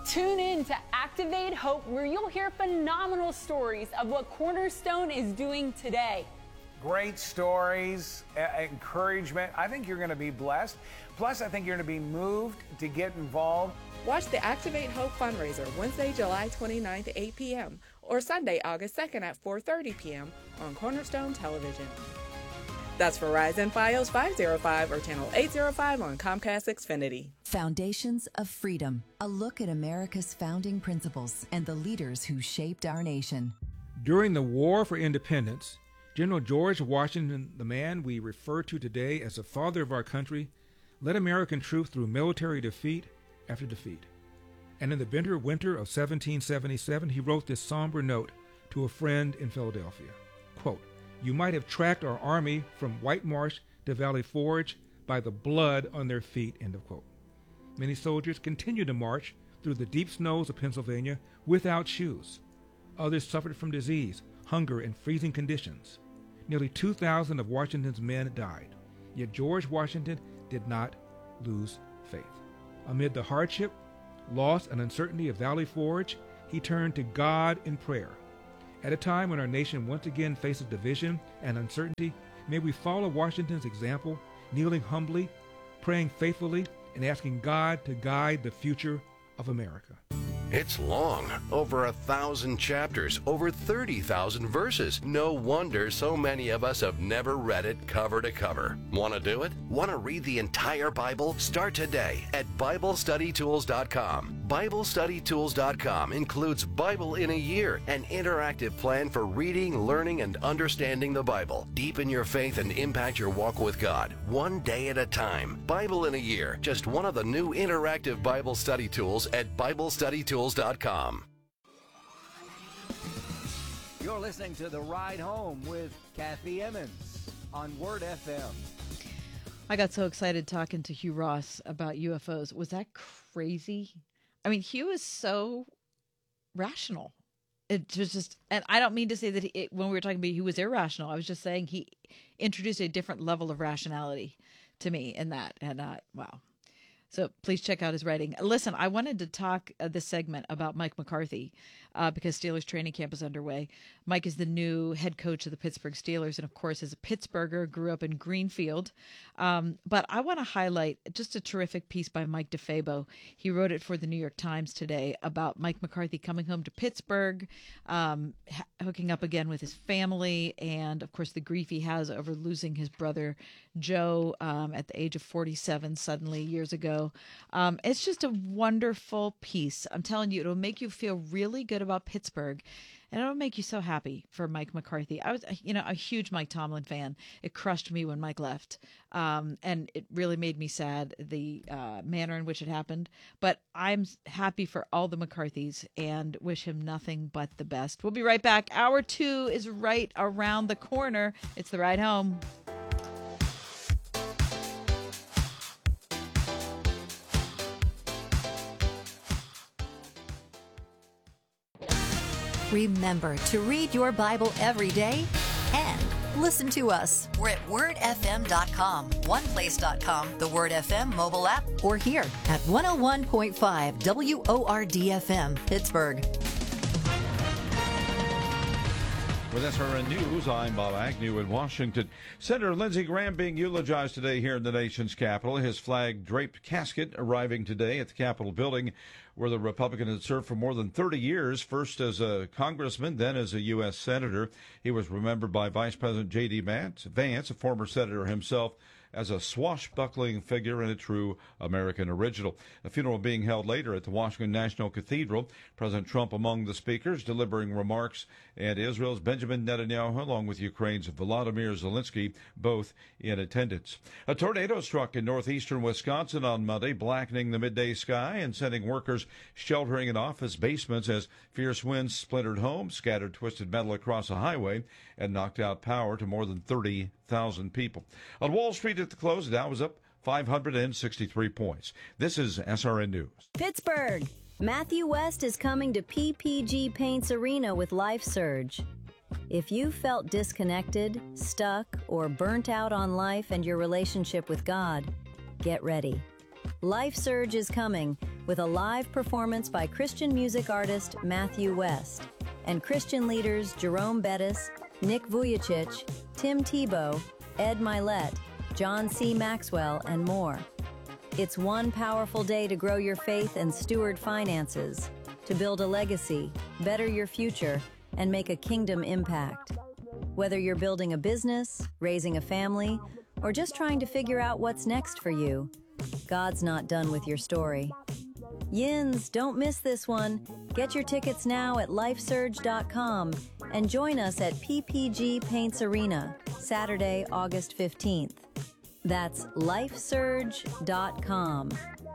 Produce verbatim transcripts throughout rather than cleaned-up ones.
Tune in to Activate Hope, where you'll hear phenomenal stories of what Cornerstone is doing today. Great stories, uh, encouragement. I think you're going to be blessed. Plus, I think you're going to be moved to get involved. Watch the Activate Hope fundraiser Wednesday, July twenty-ninth at eight p.m. or Sunday, August second at four thirty p.m. on Cornerstone Television. That's Verizon Fios five oh five or channel eight oh five on Comcast Xfinity. Foundations of Freedom, a look at America's founding principles and the leaders who shaped our nation. During the War for Independence, General George Washington, the man we refer to today as the father of our country, led American troops through military defeat after defeat. And in the bitter winter of seventeen seventy-seven, he wrote this somber note to a friend in Philadelphia. Quote, "You might have tracked our army from White Marsh to Valley Forge by the blood on their feet," end of quote. Many soldiers continued to march through the deep snows of Pennsylvania without shoes. Others suffered from disease, hunger, and freezing conditions. Nearly two thousand of Washington's men died, yet George Washington did not lose faith. Amid the hardship, loss, and uncertainty of Valley Forge, he turned to God in prayer. At a time when our nation once again faces division and uncertainty, may we follow Washington's example, kneeling humbly, praying faithfully, and asking God to guide the future of America. It's long, over a thousand chapters, over thirty thousand verses. No wonder so many of us have never read it cover to cover. Want to do it? Want to read the entire Bible? Start today at Bible Study Tools dot com. Bible Study Tools dot com includes Bible in a Year, an interactive plan for reading, learning, and understanding the Bible. Deepen your faith and impact your walk with God, one day at a time. Bible in a Year, just one of the new interactive Bible study tools at Bible Study Tools dot com. You're listening to The Ride Home with Kathy Emmons on Word F M. I got so excited talking to Hugh Ross about U F Os. Was that crazy? I mean, Hugh is so rational. It was just, and I don't mean to say that he, when we were talking about he was irrational. I was just saying he introduced a different level of rationality to me in that. And uh, wow. So please check out his writing. Listen, I wanted to talk uh, this segment about Mike McCarthy uh, because Steelers training camp is underway. Mike is the new head coach of the Pittsburgh Steelers and, of course, is a Pittsburgher, grew up in Greenfield. Um, but I want to highlight just a terrific piece by Mike DeFabo. He wrote it for the New York Times today about Mike McCarthy coming home to Pittsburgh, um, ha- hooking up again with his family, and, of course, the grief he has over losing his brother Joe um, at the age of forty-seven suddenly years ago. Um, it's just a wonderful piece. I'm telling you, it'll make you feel really good about Pittsburgh, and it'll make you so happy for Mike McCarthy. I was, you know, a huge Mike Tomlin fan. It crushed me when Mike left, um, and it really made me sad, the uh, manner in which it happened. But I'm happy for all the McCarthys and wish him nothing but the best. We'll be right back. Hour two is right around the corner. It's The Ride Home. Remember to read your Bible every day and listen to us. We're at word f m dot com, one place dot com, the Word F M mobile app, or here at one oh one point five W O R D F M, Pittsburgh. With S R N News, I'm Bob Agnew in Washington. Senator Lindsey Graham being eulogized today here in the nation's capital. His flag-draped casket arriving today at the Capitol building, where the Republican had served for more than thirty years, first as a congressman, then as a U S senator. He was remembered by Vice President J D Vance, a former senator himself, as a swashbuckling figure and a true American original. A funeral being held later at the Washington National Cathedral. President Trump among the speakers, delivering remarks, and Israel's Benjamin Netanyahu, along with Ukraine's Volodymyr Zelensky, both in attendance. A tornado struck in northeastern Wisconsin on Monday, blackening the midday sky and sending workers sheltering in office basements as fierce winds splintered homes, scattered twisted metal across a highway, and knocked out power to more than thirty thousand people. On Wall Street at the close, the Dow was up five hundred sixty-three points. This is S R N News. Pittsburgh. Matthew West is coming to P P G Paints Arena with Life Surge. If you felt disconnected, stuck, or burnt out on life and your relationship with God, get ready. Life Surge is coming with a live performance by Christian music artist Matthew West and Christian leaders Jerome Bettis, Nick Vujicic, Tim Tebow, Ed Milet, John C. Maxwell, and more. It's one powerful day to grow your faith and steward finances, to build a legacy, better your future, and make a kingdom impact. Whether you're building a business, raising a family, or just trying to figure out what's next for you, God's not done with your story. Yins, don't miss this one. Get your tickets now at life surge dot com and join us at P P G Paints Arena, Saturday, August fifteenth. That's life surge dot com.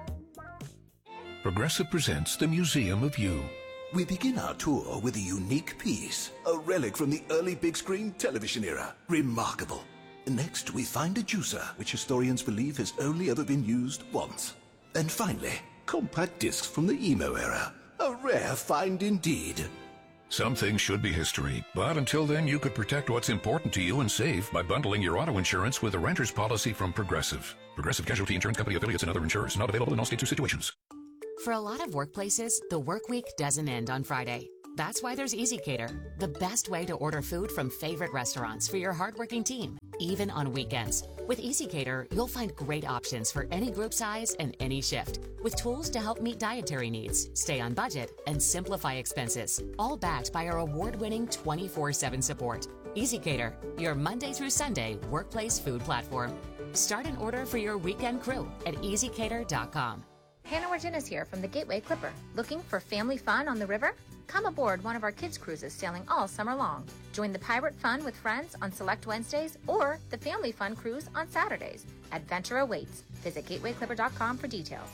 Progressive presents the Museum of You. We begin our tour with a unique piece, a relic from the early big screen television era. Remarkable. Next, we find a juicer, which historians believe has only ever been used once. And finally, compact discs from the emo era. A rare find indeed. Some things should be history, but until then you could protect what's important to you and save by bundling your auto insurance with a renter's policy from Progressive. Progressive Casualty Insurance Company affiliates and other insurers. Not available in all states or situations. For a lot of workplaces, the work week doesn't end on Friday. That's why there's EasyCater, the best way to order food from favorite restaurants for your hardworking team, even on weekends. With EasyCater, you'll find great options for any group size and any shift, with tools to help meet dietary needs, stay on budget, and simplify expenses, all backed by our award-winning twenty-four seven support. EasyCater, your Monday through Sunday workplace food platform. Start an order for your weekend crew at easy cater dot com. Hannah Regina's here from the Gateway Clipper. Looking for family fun on the river? Come aboard one of our kids' cruises sailing all summer long. Join the pirate fun with friends on select Wednesdays or the family fun cruise on Saturdays. Adventure awaits. Visit gateway clipper dot com for details.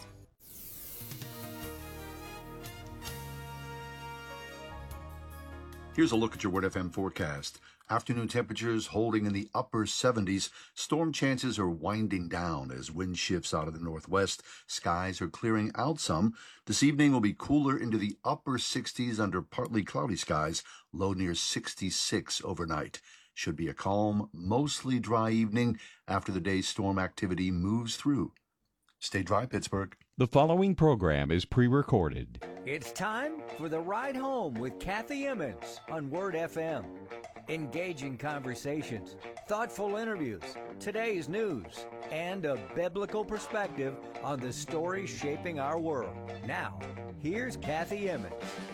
Here's a look at your Word F M forecast. Afternoon temperatures holding in the upper seventies. Storm chances are winding down as wind shifts out of the northwest. Skies are clearing out some. This evening will be cooler into the upper sixties under partly cloudy skies, low near sixty-six overnight. Should be a calm, mostly dry evening after the day's storm activity moves through. Stay dry, Pittsburgh. The following program is pre-recorded. It's time for The Ride Home with Kathy Emmons on Word F M. Engaging conversations, thoughtful interviews, today's news, and a biblical perspective on the stories shaping our world. Now, here's Kathy Emmons.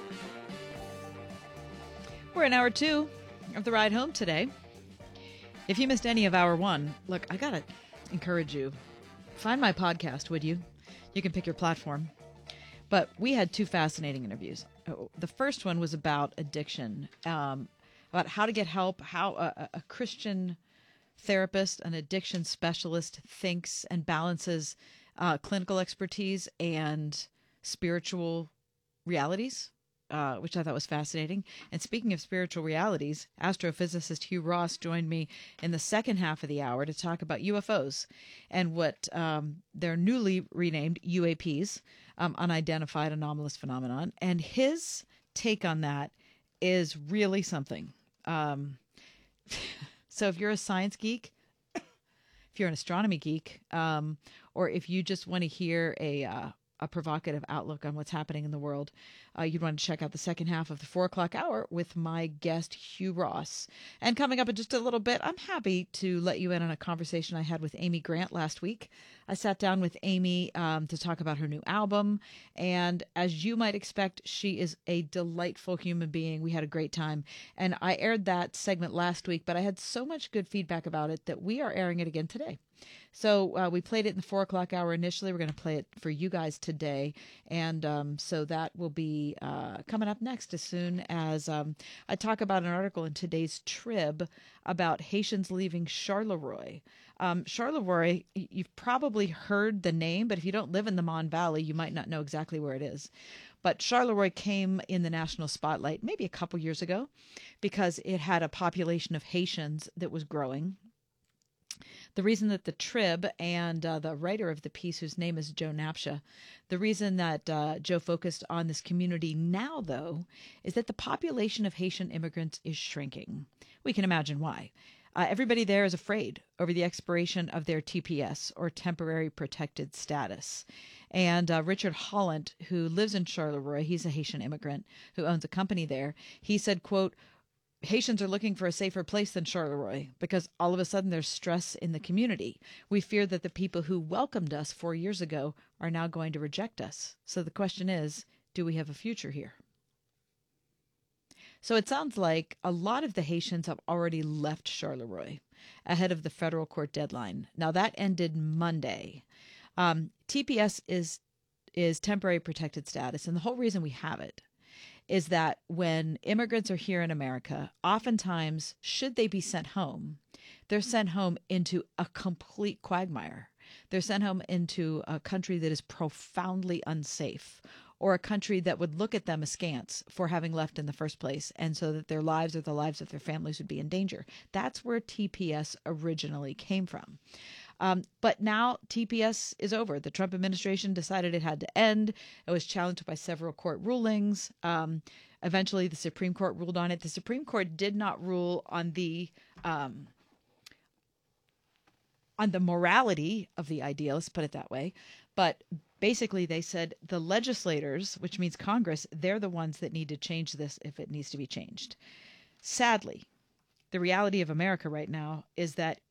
We're in hour two of The Ride Home today. If you missed any of hour one, look, I gotta encourage you. Find my podcast, would you? You can pick your platform. But we had two fascinating interviews. The first one was about addiction, um, about how to get help, how a, a Christian therapist, an addiction specialist thinks and balances uh, clinical expertise and spiritual realities, uh, which I thought was fascinating. And speaking of spiritual realities, astrophysicist Hugh Ross joined me in the second half of the hour to talk about U F Os and what um, they're newly renamed U A Ps, um, unidentified anomalous phenomenon. And his take on that is really something. Um, so if you're a science geek, if you're an astronomy geek, um, or if you just want to hear a uh, a provocative outlook on what's happening in the world, uh, you'd want to check out the second half of the four o'clock hour with my guest, Hugh Ross. And coming up in just a little bit, I'm happy to let you in on a conversation I had with Amy Grant last week. I sat down with Amy um, to talk about her new album. And as you might expect, she is a delightful human being. We had a great time. And I aired that segment last week, but I had so much good feedback about it that we are airing it again today. So uh, we played it in the four o'clock hour initially. We're going to play it for you guys today. And um, so that will be uh, coming up next as soon as um, I talk about an article in today's Trib about Haitians leaving Charleroi. Um, Charleroi, you've probably heard the name, but if you don't live in the Mon Valley, you might not know exactly where it is. But Charleroi came in the national spotlight maybe a couple years ago because it had a population of Haitians that was growing. The reason that the Trib and uh, the writer of the piece, whose name is Joe Napsha, the reason that uh, Joe focused on this community now, though, is that the population of Haitian immigrants is shrinking. We can imagine why. Uh, everybody there is afraid over the expiration of their T P S, or temporary protected status. And uh, Richard Holland, who lives in Charleroi, he's a Haitian immigrant who owns a company there. He said, quote, Haitians are looking for a safer place than Charleroi because all of a sudden there's stress in the community. We fear that the people who welcomed us four years ago are now going to reject us. So the question is, do we have a future here? So it sounds like a lot of the Haitians have already left Charleroi ahead of the federal court deadline. Now that ended Monday. Um, T P S is is temporary protected status, and the whole reason we have it is that when immigrants are here in America, oftentimes, should they be sent home, they're sent home into a complete quagmire. They're sent home into a country that is profoundly unsafe, or a country that would look at them askance for having left in the first place, and so that their lives or the lives of their families would be in danger. That's where T P S originally came from. Um, but now T P S is over. The Trump administration decided it had to end. It was challenged by several court rulings. Um, eventually, the Supreme Court ruled on it. The Supreme Court did not rule on the um, on the morality of the idea, let's put it that way. But basically, they said the legislators, which means Congress, they're the ones that need to change this if it needs to be changed. Sadly, the reality of America right now is that